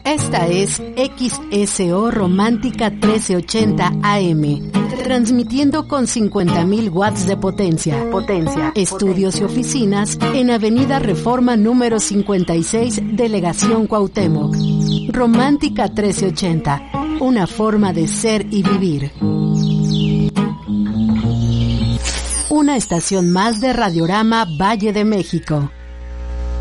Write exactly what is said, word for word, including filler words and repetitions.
Esta es X S O Romántica trece ochenta A M, transmitiendo con cincuenta mil watts de potencia. Potencia. Estudios potencia. Y oficinas en Avenida Reforma número cincuenta y seis, Delegación Cuauhtémoc. Romántica trece ochenta, una forma de ser y vivir. Una estación más de Radiorama Valle de México.